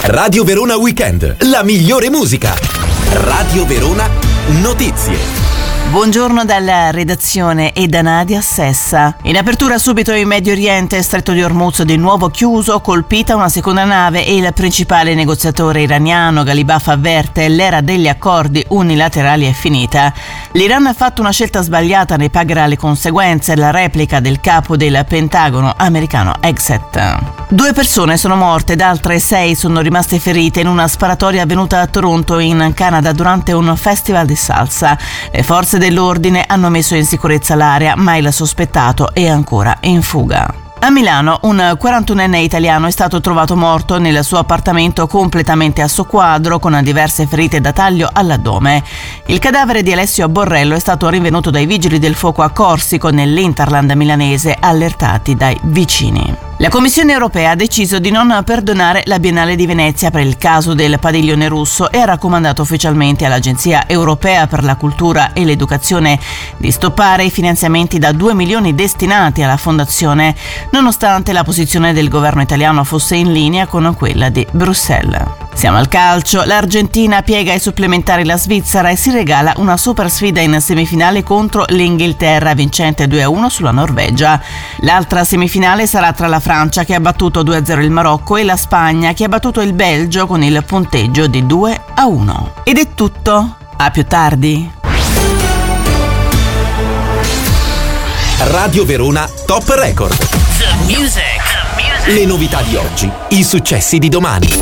Radio Verona Weekend, la migliore musica. Radio Verona Notizie. Buongiorno dalla redazione e da Nadia Sessa. In apertura subito in Medio Oriente, Stretto di Hormuz di nuovo chiuso, colpita una seconda nave e il principale negoziatore iraniano Ghalibaf avverte: l'era degli accordi unilaterali è finita. L'Iran ha fatto una scelta sbagliata, ne pagherà le conseguenze, la replica del capo del Pentagono americano Hegseth. 2 persone sono morte ed altre 6 sono rimaste ferite in una sparatoria avvenuta a Toronto in Canada durante un festival di salsa. Le forze dell'ordine hanno messo in sicurezza l'area, ma il sospettato è ancora in fuga. A Milano un 41enne italiano è stato trovato morto nel suo appartamento completamente a soqquadro con diverse ferite da taglio all'addome. Il cadavere di Alessio Borrello è stato rinvenuto dai vigili del fuoco a Corsico nell'Interland milanese, allertati dai vicini. La Commissione europea ha deciso di non perdonare la Biennale di Venezia per il caso del padiglione russo e ha raccomandato ufficialmente all'Agenzia Europea per la Cultura e l'Educazione di stoppare i finanziamenti da 2 milioni destinati alla fondazione, nonostante la posizione del governo italiano fosse in linea con quella di Bruxelles. Siamo al calcio. L'Argentina piega ai supplementari la Svizzera e si regala una super sfida in semifinale contro l'Inghilterra, vincente 2-1 sulla Norvegia. L'altra semifinale sarà tra la Francia, che ha battuto 2-0 il Marocco, e la Spagna, che ha battuto il Belgio con il punteggio di 2-1. Ed è tutto. A più tardi. Radio Verona Top Record. The music. Le novità di oggi, i successi di domani.